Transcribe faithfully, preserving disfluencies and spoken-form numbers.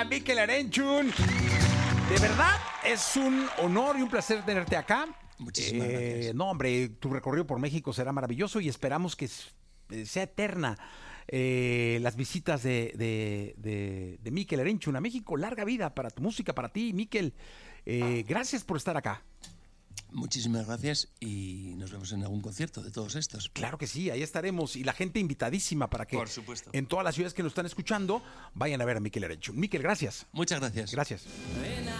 Mikel Erenchun. De verdad, es un honor y un placer tenerte acá. Muchísimas Eh, gracias. No, hombre, tu recorrido por México será maravilloso y esperamos que s- eh, sea eterna eh, las visitas de, de, de, de Mikel Erenchun a México. Larga vida para tu música, para ti, Mikel. Eh, gracias por estar acá. Muchísimas gracias y nos vemos en algún concierto de todos estos. Claro que sí, ahí estaremos y la gente invitadísima para que Por supuesto. en todas las ciudades que nos están escuchando vayan a ver a Mikel Erenchun. Mikel, gracias. Muchas gracias. Gracias.